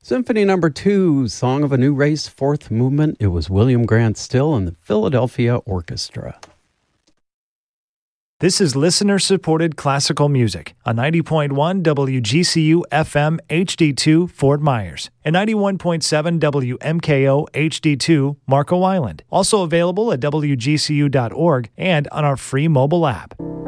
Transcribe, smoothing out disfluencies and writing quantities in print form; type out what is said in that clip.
Symphony Number 2, Song of a New Race, fourth movement. It was William Grant Still and the Philadelphia Orchestra. This is listener-supported classical music on 90.1 WGCU FM HD2 Fort Myers and 91.7 WMKO HD2 Marco Island. Also available at WGCU.org and on our free mobile app.